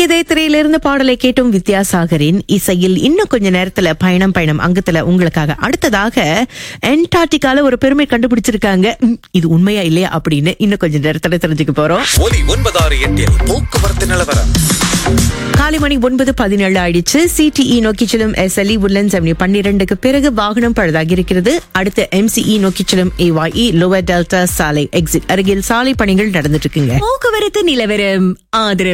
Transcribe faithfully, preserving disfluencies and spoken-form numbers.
அழைக்கதே திரையிலிருந்து பாடலை கேட்டும் வித்யாசாகரின் இசையில் இன்னும் கொஞ்ச நேரத்துல பயணம் பயணம் அங்கத்துல உங்களுக்காக அடுத்ததாக அண்டார்டிகால ஒரு பெருமை கண்டுபிடிச்சிருக்காங்க. ம், இது உண்மையா இல்லையா அப்படின்னு இன்னும் கொஞ்ச நேரத்துல தெரிஞ்சுக்க போறோம். ஒலி ஒன்பதாறு எட்டில் போக்குவரத்து நிலவரம். காலை மணி ஒன்பது பதினேழு ஆயிடுச்சு. சிடிஇ நோக்கி செல்லும் எஸ்எல்இ உட்லண்ட்ஸ் அவென்யூ பன்னிரண்டுக்கு பிறகு வாகனம் பழுதாகி இருக்கிறது. அடுத்து எம்சிஇ நோக்கி செல்லும் ஏஒய்இ லோவர் டெல்டா சாலை எக்ஸிட் அருகில் சாலை பணிகள் நடந்துட்டு இருக்குங்க. போக்குவரத்து நிலவரம் ஆதரவு